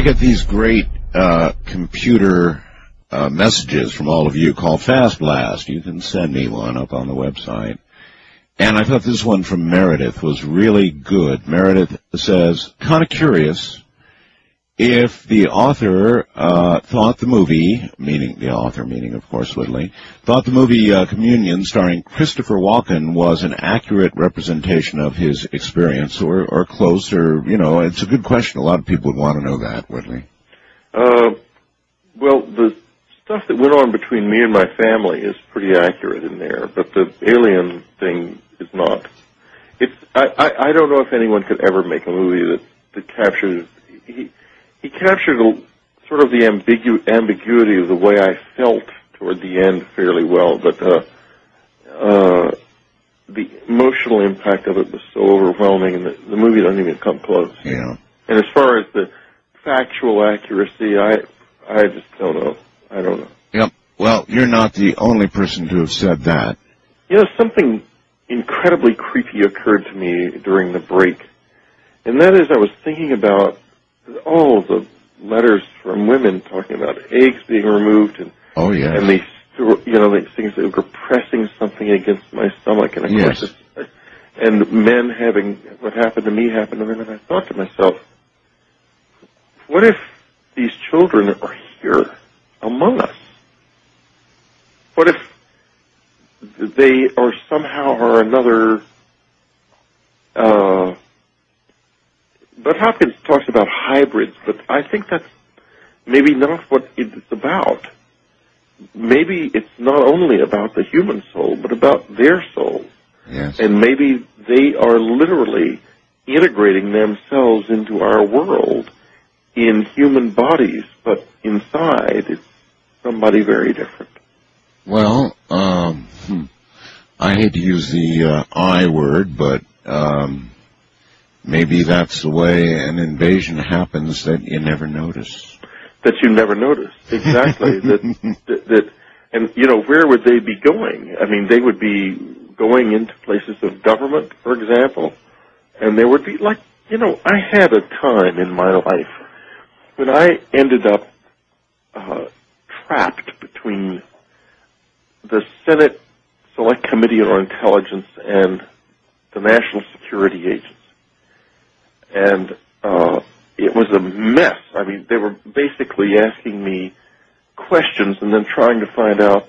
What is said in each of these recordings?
I get these great computer messages from all of you called Fast Blast. You can send me one up on the website. And I thought this one from Meredith was really good. Meredith says, kind of curious if the author thought the movie, meaning the author, meaning, of course, Whitley, thought the movie Communion, starring Christopher Walken, was an accurate representation of his experience or close, or, you know, it's a good question. A lot of people would want to know that, Whitley. Well, the stuff that went on between me and my family is pretty accurate in there, but the alien thing is not. I don't know if anyone could ever make a movie that captures. He captured sort of the ambiguity of the way I felt toward the end fairly well, but the emotional impact of it was so overwhelming, and the movie doesn't even come close. Yeah. And as far as the factual accuracy, I just don't know. I don't know. Yep. Well, you're not the only person to have said that. You know, something incredibly creepy occurred to me during the break, and that is I was thinking about all the letters from women talking about eggs being removed, and and these, you know, these things that were pressing something against my stomach, and of course, and men having what happened to me happen to them, and I thought to myself, what if these children are here among us? What if they are somehow or another? But Hopkins talks about hybrids, but I think that's maybe not what it's about. Maybe it's not only about the human soul, but about their soul. Yes. And maybe they are literally integrating themselves into our world in human bodies, but inside it's somebody very different. Well, I hate to use the I word, but maybe that's the way an invasion happens that you never notice. That you never notice, exactly. that, and you know, where would they be going? I mean, they would be going into places of government, for example, and there would be, like, you know, I had a time in my life when I ended up trapped between the Senate Select Committee on Intelligence and the National Security Agents. And it was a mess. I mean, they were basically asking me questions and then trying to find out.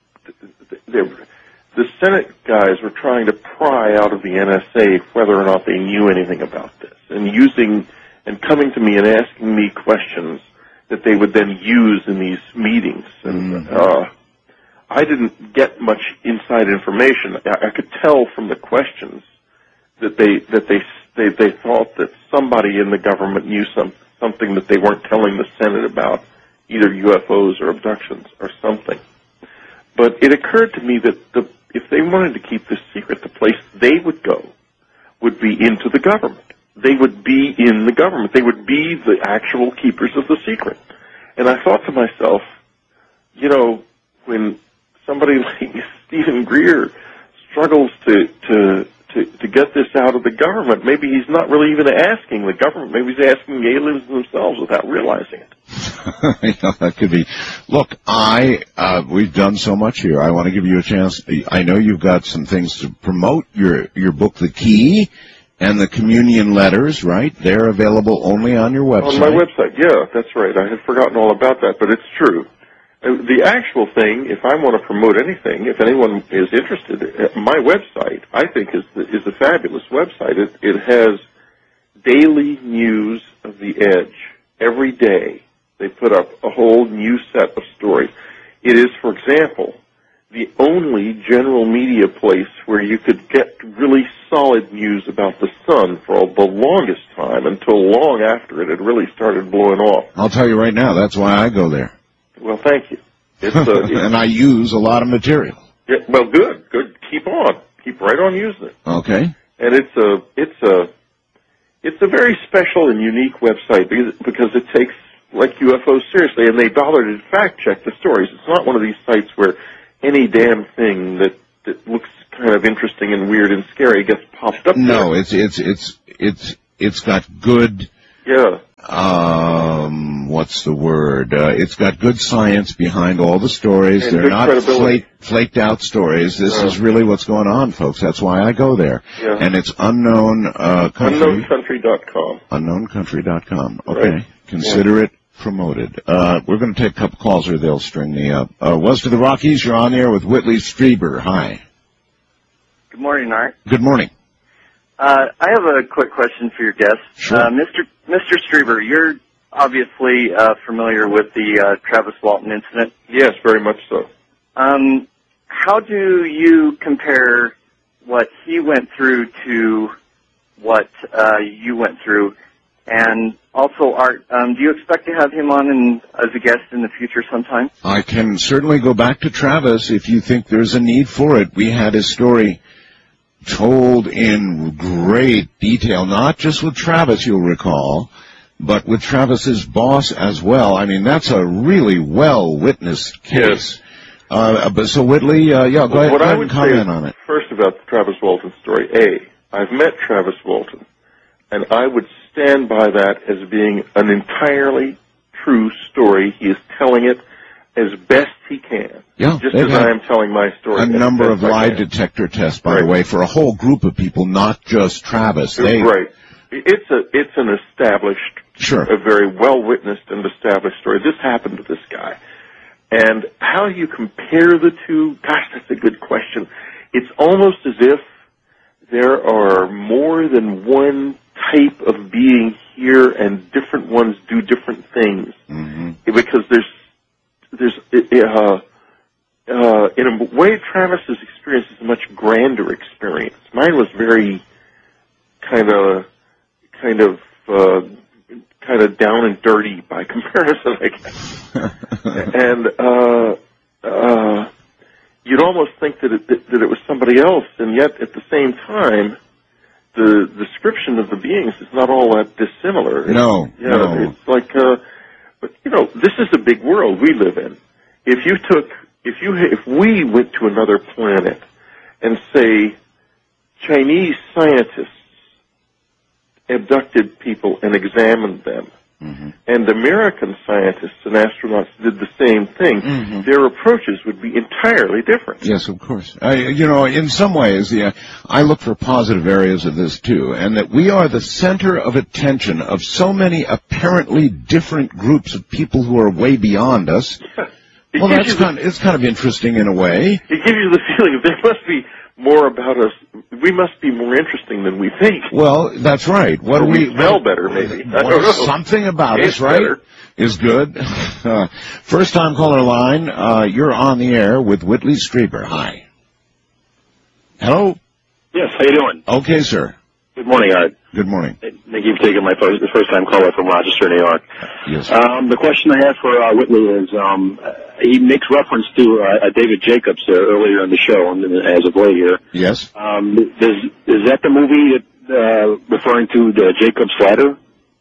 The Senate guys were trying to pry out of the NSA whether or not they knew anything about this, and coming to me and asking me questions that they would then use in these meetings. And I didn't get much inside information. I could tell from the questions that they thought that somebody in the government knew something that they weren't telling the Senate about, either UFOs or abductions or something. But it occurred to me that if they wanted to keep this secret, the place they would go would be into the government. They would be in the government. They would be the actual keepers of the secret. And I thought to myself, you know, when somebody like Stephen Greer struggles to get this out of the government, maybe he's not really even asking the government. Maybe he's asking the aliens themselves without realizing it. Yeah, that could be. Look, we've done so much here. I want to give you a chance. I know you've got some things to promote. Your book, The Key, and the Communion Letters, right? They're available only on your website. On my website, yeah, that's right. I had forgotten all about that, but it's true. The actual thing, if I want to promote anything, if anyone is interested, my website, I think, is a fabulous website. It has daily news of the Edge. Every day they put up a whole new set of stories. It is, for example, the only general media place where you could get really solid news about the sun for the longest time, until long after it had really started blowing off. I'll tell you right now, that's why I go there. Well, thank you. And I use a lot of material. Yeah, well, good. Keep on. Keep right on using it. Okay. And it's a very special and unique website because it takes, like, UFOs seriously, and they bother to fact check the stories. It's not one of these sites where any damn thing that looks kind of interesting and weird and scary gets popped up. No, it's got good. Yeah. what's the word? It's got good science behind all the stories. And they're not flaked out stories. This No. is really what's going on, folks. That's why I go there. Yeah. And it's unknown country. Unknowncountry.com. Unknowncountry.com. Okay. Right. Consider it promoted. We're going to take a couple calls or they'll string me up. West of the Rockies, you're on there with Whitley Strieber. Hi. Good morning, Art. Good morning. I have a quick question for your guest. Sure. Mr. Strieber, you're obviously familiar with the Travis Walton incident. Yes, very much so. How do you compare what he went through to what you went through? And also, Art, do you expect to have him on as a guest in the future sometime? I can certainly go back to Travis if you think there's a need for it. We had his story told in great detail, not just with Travis, you'll recall, but with Travis's boss as well. I mean, that's a really well-witnessed case. Yes. So Whitley, go ahead, What I would comment say on it. First about the Travis Walton story, I've met Travis Walton, and I would stand by that as being an entirely true story. He is telling it as best he can. Yeah, just as I am telling my story. A number of lie I can. detector tests, by the way, for a whole group of people, not just Travis. Right. It's an established, Sure. a very well-witnessed and established story. This happened to this guy. And how you compare the two, gosh, that's a good question. It's almost as if there are more than one type of being here and different ones do different things. Mm-hmm. Because in a way, Travis's experience is a much grander experience. Mine was very kind of down and dirty by comparison, I guess. And you'd almost think that it was somebody else, and yet at the same time, the description of the beings is not all that dissimilar. No. It's like, but this is a big world we live in. If we went to another planet and say Chinese scientists abducted people and examined them, mm-hmm. and American scientists and astronauts did the same thing, mm-hmm. their approaches would be entirely different. Yes, of course. In some ways, I look for positive areas of this too, and that we are the center of attention of so many apparently different groups of people who are way beyond us. Yeah. Well, it's kind of interesting in a way. It gives you the feeling there must be more about us. We must be more interesting than we think. Well, that's right. What do we smell better, maybe? I don't know. Something about us, right? Better. Is good. First time caller line. You're on the air with Whitley Strieber. Hi. Hello. Yes. How you doing? Okay, sir. Good morning, Art. Good morning. Thank you for taking the first time caller from Rochester, New York. Yes. The question I have for Whitley is, he makes reference to David Jacobs earlier in the show, and as of late here. Yes. Is that the movie that, referring to the Jacobs Ladder?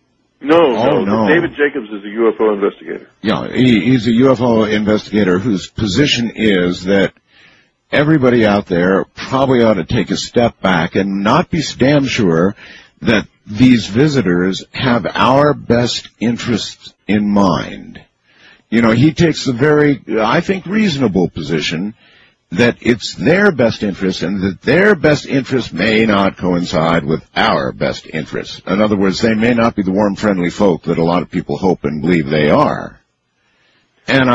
No. David Jacobs is a UFO investigator. Yeah, he's a UFO investigator whose position is that everybody out there probably ought to take a step back and not be damn sure that these visitors have our best interests in mind. He takes the very, I think, reasonable position that it's their best interest and that their best interest may not coincide with our best interests. In other words, they may not be the warm, friendly folk that a lot of people hope and believe they are. And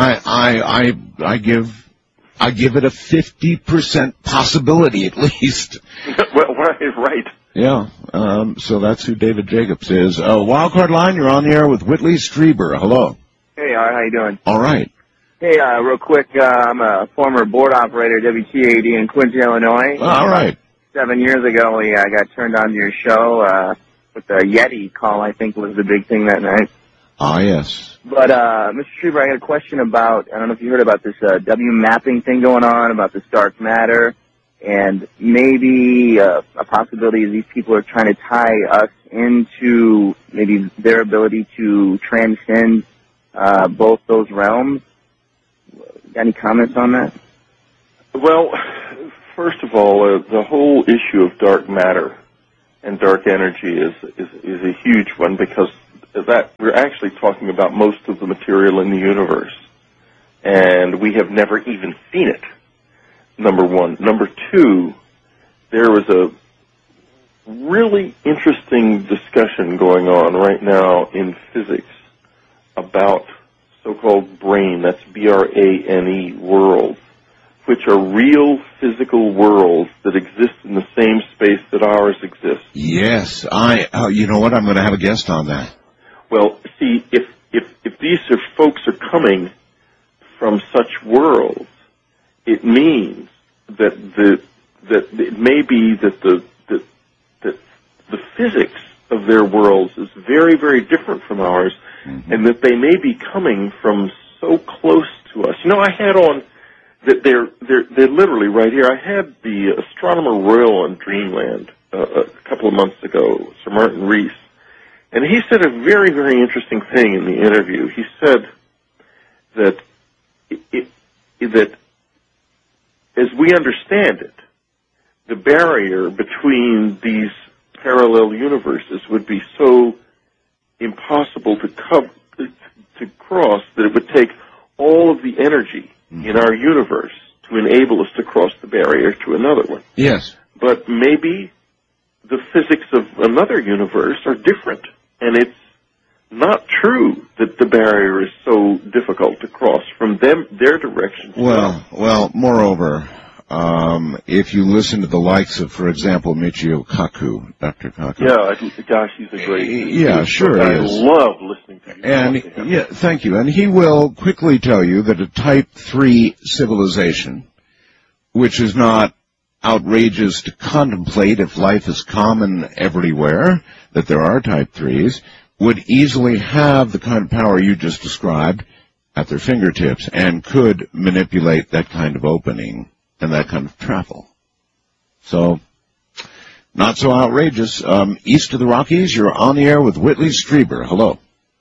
I give it a 50% possibility at least. Well, right. Yeah, so that's who David Jacobs is. Wildcard line, you're on the air with Whitley Strieber. Hello. Hey, Art, how you doing? All right. Hey, real quick, I'm a former board operator at WTAD in Quincy, Illinois. All right. 7 years ago, we got turned on to your show with the Yeti call, I think was the big thing that night. Ah, yes. But, Mr. Strieber, I got a question about, I don't know if you heard about this W mapping thing going on, about this dark matter, and maybe a possibility is these people are trying to tie us into maybe their ability to transcend both those realms. Got any comments on that? Well, first of all, the whole issue of dark matter and dark energy is a huge one, because that we're actually talking about most of the material in the universe, and we have never even seen it, number one. Number two, there was a really interesting discussion going on right now in physics about so-called brane, that's B-R-A-N-E, worlds, which are real physical worlds that exist in the same space that ours exists. Yes, you know what, I'm going to have a guest on that. Well, see, if these folks are coming from such worlds, it means that it may be that the physics of their worlds is very, very different from ours, and that they may be coming from so close to us. You know, I had on that they're literally right here. I had the Astronomer Royal on Dreamland a couple of months ago, Sir Martin Rees, and he said a very, very interesting thing in the interview. He said that that as we understand it, the barrier between these parallel universes would be so impossible to cross that it would take all of the energy in our universe to enable us to cross the barrier to another one. Yes. But maybe the physics of another universe are different, and it's not true that the barrier is so difficult to cross from their direction. Well, moreover, if you listen to the likes of, for example, Michio Kaku, Dr. Kaku. Yeah, gosh, he's a great... Yeah, sure he is. I love listening to you. And, yeah, thank you. And he will quickly tell you that a Type 3 civilization, which is not outrageous to contemplate if life is common everywhere, that there are Type 3s, would easily have the kind of power you just described at their fingertips and could manipulate that kind of opening and that kind of travel. So, not so outrageous. East of the Rockies, you're on the air with Whitley Strieber. Hello.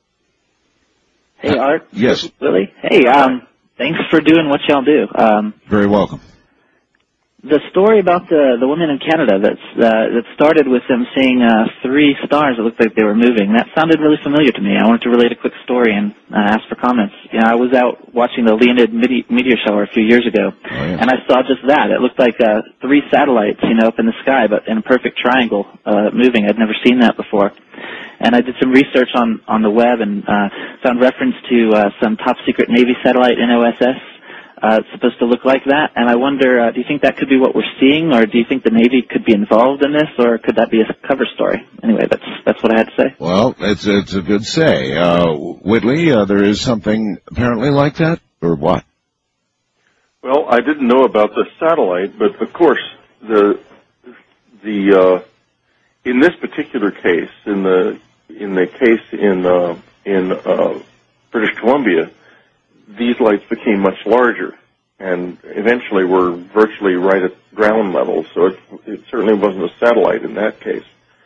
Hey, Art. Yes. Willie. Hey, thanks for doing what y'all do. Very welcome. The story about the women in Canada that started with them seeing 3 stars that looked like they were moving, that sounded really familiar to me. I wanted to relate a quick story and ask for comments. You know, I was out watching the Leonid meteor shower a few years ago, and I saw just that. It looked like 3 satellites, you know, up in the sky, but in a perfect triangle moving. I'd never seen that before. And I did some research on the web and found reference to some top-secret Navy satellite, NOSS, it's supposed to look like that, and I wonder, do you think that could be what we're seeing, or do you think the Navy could be involved in this, or could that be a cover story? Anyway, that's what I had to say. Well, it's a good say. Whitley, there is something apparently like that, or what? Well, I didn't know about the satellite, but of course, in this particular case, in the case in British Columbia, these lights became much larger and eventually were virtually right at ground level, so it certainly wasn't a satellite in that case.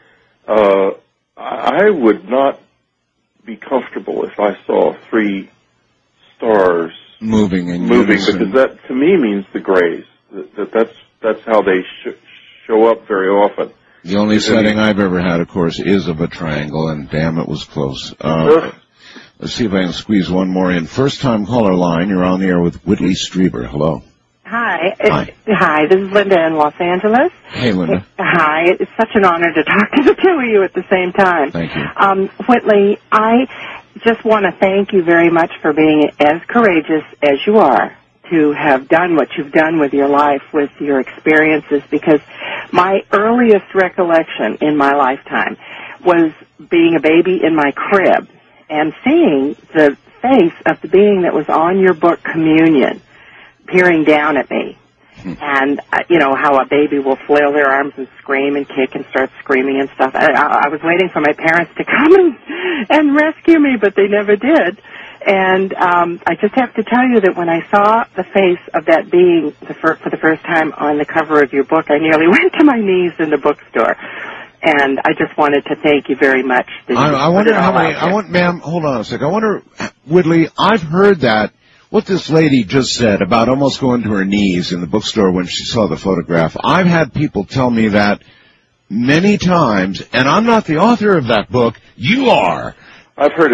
I would not be comfortable if I saw 3 stars moving because that to me means the grays. That's how they show up very often. The only setting I've ever had, of course, is of a triangle, and damn, it was close. Let's see if I can squeeze one more in. First-time caller line, you're on the air with Whitley Strieber. Hello. Hi. Hi, this is Linda in Los Angeles. Hey, Linda. Hi. It's such an honor to talk to the 2 of you at the same time. Thank you. Whitley, I just want to thank you very much for being as courageous as you are to have done what you've done with your life, with your experiences, because my earliest recollection in my lifetime was being a baby in my crib and seeing the face of the being that was on your book, Communion, peering down at me. And, you know, how a baby will flail their arms and scream and kick and start screaming and stuff. I was waiting for my parents to come and rescue me, but they never did. And I just have to tell you that when I saw the face of that being for the first time on the cover of your book, I nearly went to my knees in the bookstore. And I just wanted to thank you very much. I wonder how many, ma'am, hold on a sec. I wonder, Whitley, I've heard that, what this lady just said about almost going to her knees in the bookstore when she saw the photograph. I've had people tell me that many times, and I'm not the author of that book. You are. I've heard it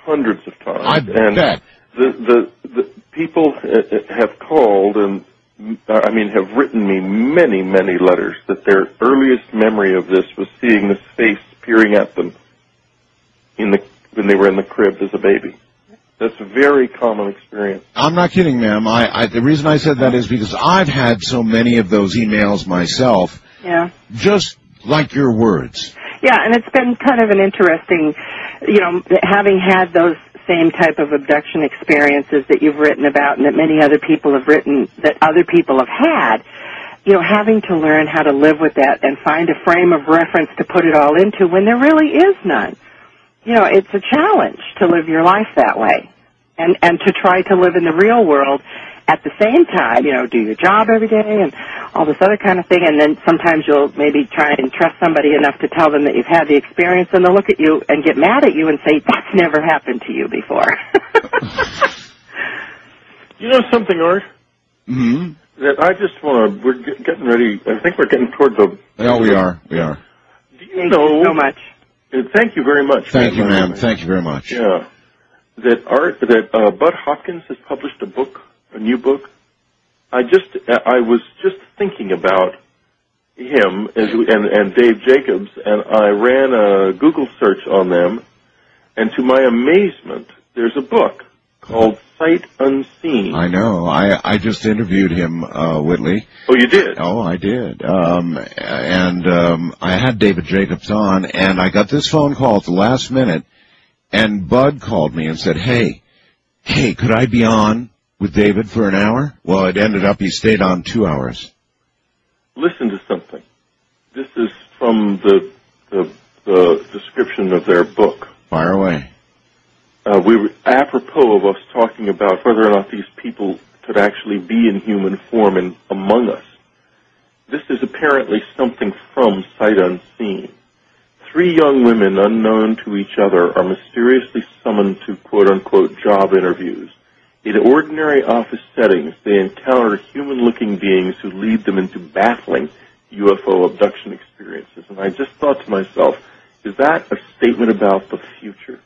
hundreds of times. I bet. The people have called and, have written me many, many letters that their earliest memory of this was seeing this face peering at them when they were in the crib as a baby. That's a very common experience. I'm not kidding, ma'am. The reason I said that is because I've had so many of those emails myself. Yeah. Just like your words. Yeah, and it's been kind of an interesting, having had those same type of abduction experiences that you've written about and that many other people have written, that other people have had, having to learn how to live with that and find a frame of reference to put it all into when there really is none. It's a challenge to live your life that way and to try to live in the real world at the same time, do your job every day and all this other kind of thing. And then sometimes you'll maybe try and trust somebody enough to tell them that you've had the experience, and they'll look at you and get mad at you and say, that's never happened to you before. You know something, Art? Mm-hmm. That I just want to, we're getting ready, I think we're getting toward the... Yeah, we are. Do you Thank know... you so much. Thank you very much. Thank you, ma'am. Thank you very much. Yeah. That Bud Hopkins has published a new book. I was just thinking about him and Dave Jacobs, and I ran a Google search on them, and to my amazement, there's a book called Sight Unseen. I know. I just interviewed him, Whitley. Oh, you did? Oh, I did. I had David Jacobs on, and I got this phone call at the last minute, and Bud called me and said, hey, could I be on with David for an hour? Well, it ended up he stayed on 2 hours. Listen to something. This is from the description of their book. Fire away. We were apropos of us talking about whether or not these people could actually be in human form and among us. This is apparently something from Sight Unseen. 3 young women unknown to each other are mysteriously summoned to quote-unquote job interviews. In ordinary office settings, they encounter human-looking beings who lead them into baffling UFO abduction experiences. And I just thought to myself, is that a statement about the future?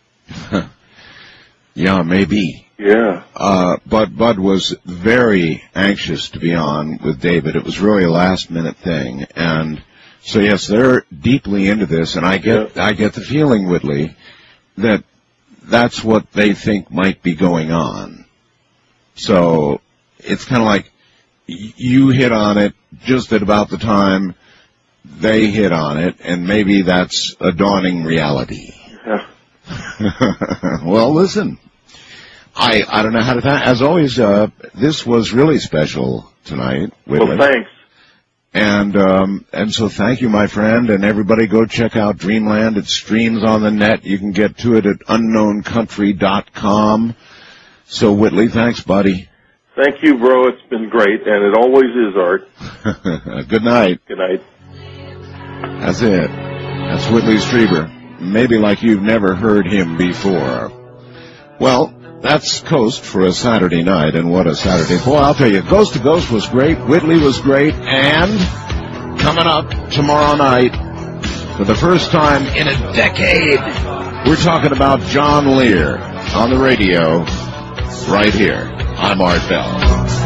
Yeah, maybe. Yeah. But Bud was very anxious to be on with David. It was really a last-minute thing. And so, yes, they're deeply into this, and I get the feeling, Whitley, that that's what they think might be going on. So it's kind of like you hit on it just at about the time they hit on it, and maybe that's a dawning reality. Yeah. Well, listen, I don't know how to thank. As always, this was really special tonight, Whitley. Well, thanks. And so thank you, my friend, and everybody go check out Dreamland. It streams on the net. You can get to it at unknowncountry.com. So, Whitley, thanks, buddy. Thank you, bro. It's been great, and it always is, Art. Good night. Good night. That's it. That's Whitley Strieber. Maybe like you've never heard him before. Well, that's Coast for a Saturday night, and what a Saturday. Boy, I'll tell you, Ghost to Ghost was great, Whitley was great, and coming up tomorrow night, for the first time in a decade, we're talking about John Lear on the radio right here. I'm Art Bell.